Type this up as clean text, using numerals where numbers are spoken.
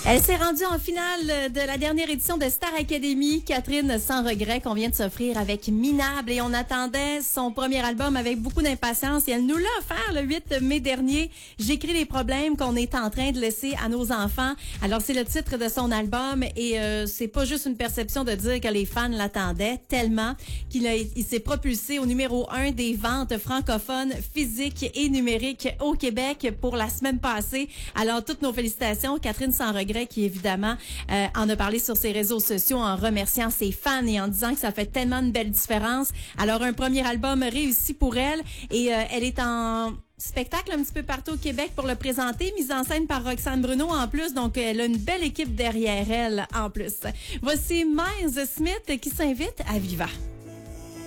Elle s'est rendue en finale de la dernière édition de Star Academy, Catherine Sans Regret, qu'on vient de s'offrir avec Minable. Et on attendait son premier album avec beaucoup d'impatience. Et elle nous l'a offert le 8 mai dernier. J'écris les problèmes qu'on est en train de laisser à nos enfants. Alors, c'est le titre de son album. Et c'est pas juste une perception de dire que les fans l'attendaient tellement il s'est propulsé au numéro 1 des ventes francophones physiques et numériques au Québec pour la semaine passée. Alors, toutes nos félicitations. Catherine Sans Regret, qui évidemment en a parlé sur ses réseaux sociaux en remerciant ses fans et en disant que ça fait tellement une belle différence. Alors, un premier album réussi pour elle et elle est en spectacle un petit peu partout au Québec pour le présenter, mise en scène par Roxane Bruno en plus, donc elle a une belle équipe derrière elle en plus. Voici Miles Smith qui s'invite à Viva.